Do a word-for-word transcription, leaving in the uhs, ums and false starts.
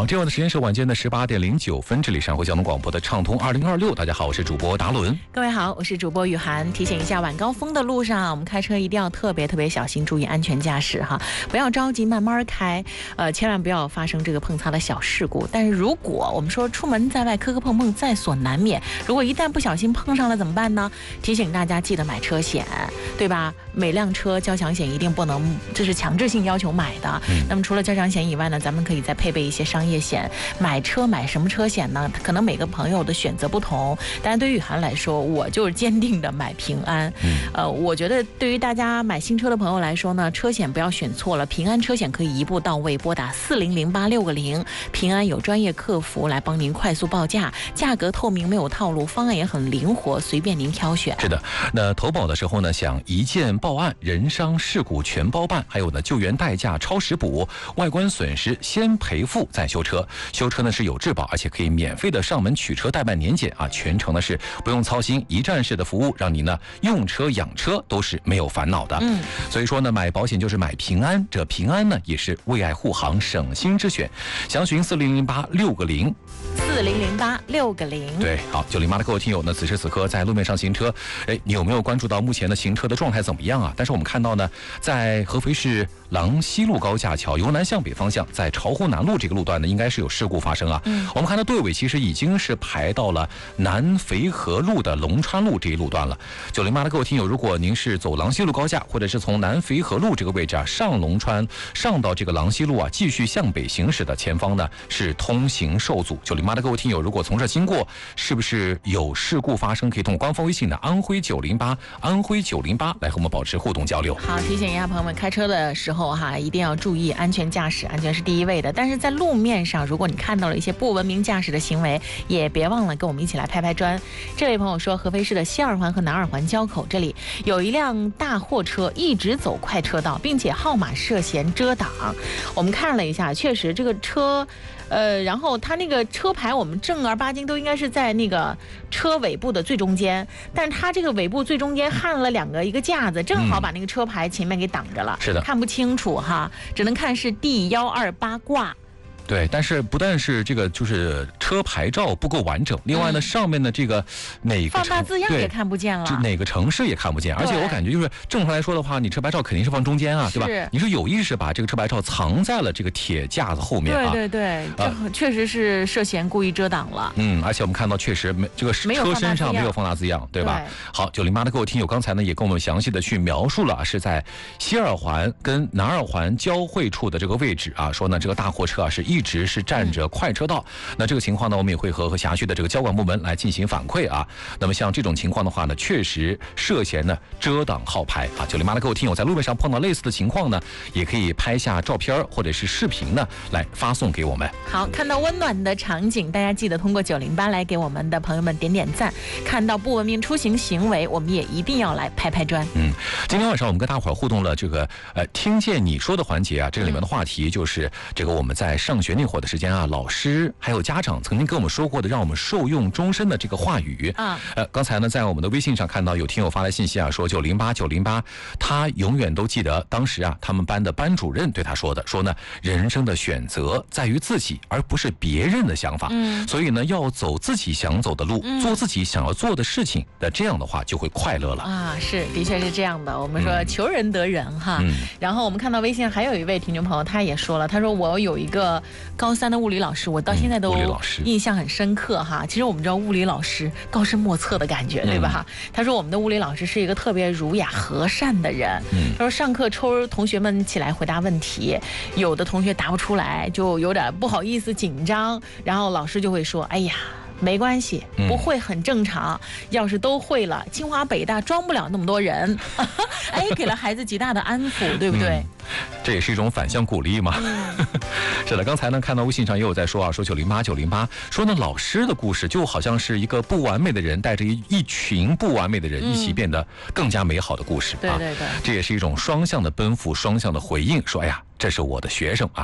好，这样的时间是晚间的十八点零九分，这里上回交通广播的畅通二零二六。大家好，我是主播达伦。 各位好，我是主播雨涵。提醒一下，晚高峰的路上，我们开车一定要特别特别小心，注意安全驾驶哈，不要着急，慢慢开，呃，千万不要发生这个碰擦的小事故。但是如果我们说出门在外磕磕碰碰在所难免，如果一旦不小心碰上了怎么办呢？提醒大家记得买车险，对吧？每辆车交强险一定不能，这是强制性要求买的。嗯、那么除了交强险以外呢，咱们可以再配备一些商业险。买车买什么车险呢？可能每个朋友的选择不同，但是对于雨涵来说，我就是坚定的买平安。嗯、呃，我觉得对于大家买新车的朋友来说呢，车险不要选错了，平安车险可以一步到位，拨打四零零八六个零，平安有专业客服来帮您快速报价，价格透明没有套路，方案也很灵活，随便您挑选。 是的，那投保的时候呢，想一键报案，人伤事故全包办，还有呢救援代驾超时补，外观损失先赔付再修车。修车呢是有质保，而且可以免费的上门取车代办年检啊，全程呢是不用操心，一站式的服务，让你呢用车养车都是没有烦恼的。嗯，所以说呢，买保险就是买平安，这平安呢也是为爱护航省心之选。详询四零零八六个零。 四零零八六个零。 对，好，九零八的各位听友呢，此时此刻在路面上行车，哎，你有没有关注到目前的行车的状态怎么样啊？但是我们看到呢，在合肥市郎西路高架桥由南向北方向，在巢湖南路这个路段呢，应该是有事故发生啊。嗯，我们看到队尾其实已经是排到了南肥河路的龙川路这一路段了。九零八的各位听友，如果您是走郎西路高架，或者是从南肥河路这个位置啊上龙川，上到这个郎西路啊，继续向北行驶的前方呢是通行受阻。九零八的各位听友，如果从这经过，是不是有事故发生？可以通过官方微信的安徽九零八安徽九零八来和我们保持互动交流。 好，提醒一下朋友们，开车的时候哈，一定要注意安全驾驶，安全是第一位的。但是在路面上，如果你看到了一些不文明驾驶的行为，也别忘了跟我们一起来拍拍砖。这位朋友说，合肥市的西二环和南二环交口这里有一辆大货车一直走快车道，并且号码涉嫌遮挡。我们看了一下，确实这个车。呃，然后它那个车牌，我们正儿八经都应该是在那个车尾部的最中间，但是它这个尾部最中间焊了两个一个架子，正好把那个车牌前面给挡着了， 是的， 看不清楚哈，只能看是 D 一二八挂。 对，但是不但是这个就是车牌照不够完整，另外呢，嗯、上面的这个哪个放大字样也看不见了， 就哪个城市也看不见，而且我感觉就是正常来说的话，你车牌照肯定是放中间啊，对吧？你是有意识把这个车牌照藏在了这个铁架子后面啊？ 对对对，这、呃、确实是涉嫌故意遮挡了。 嗯，而且我们看到确实没这个车身上没有放大字样，对吧？对，好，九零八的各位听友刚才呢也跟我们详细的去描述了，是在西二环跟南二环交汇处的这个位置啊，说呢这个大货车啊是一直是占着快车道，那这个情况呢，我们也会和和辖区的这个交管部门来进行反馈啊。那么像这种情况的话呢，确实涉嫌呢遮挡号牌啊。九零八的各位听友在路面上碰到类似的情况呢，也可以拍下照片或者是视频呢来发送给我们。 好，看到温暖的场景，大家记得通过九零八来给我们的朋友们点点赞。看到不文明出行行为，我们也一定要来拍拍砖。 嗯，今天晚上我们跟大伙儿互动了这个呃听见你说的环节啊，这个里面的话题就是这个我们在上学那会儿的时间啊，老师还有家长曾经跟我们说过的让我们受用终身的这个话语啊。呃，刚才呢在我们的微信上看到有听友发来信息啊，说九零八九零八，他永远都记得当时啊他们班的班主任对他说的，说呢人生的选择在于自己，而不是别人的想法。嗯，所以呢要走自己想走的路，嗯、做自己想要做的事情，那这样的话就会快乐了啊。是，的确是这样的。我们说求人得人哈。嗯、然后我们看到微信还有一位听众朋友，他也说了，他说我有一个高三的物理老师，我到现在都印象很深刻哈。其实我们知道物理老师高深莫测的感觉，对吧？嗯、他说我们的物理老师是一个特别儒雅和善的人。嗯、他说上课抽同学们起来回答问题，有的同学答不出来，就有点不好意思紧张，然后老师就会说：“哎呀。”没关系，不会很正常。嗯、要是都会了，清华北大装不了那么多人。哎，给了孩子极大的安抚，对不对？嗯、 这也是一种反向鼓励嘛。嗯、是的，刚才呢看到微信上也有在说啊，说九零八九零八，说呢老师的故事就好像是一个不完美的人带着一一群不完美的人一起变得更加美好的故事。 嗯、啊，对对对， 这也是一种双向的奔赴，双向的回应。说哎呀，这是我的学生啊。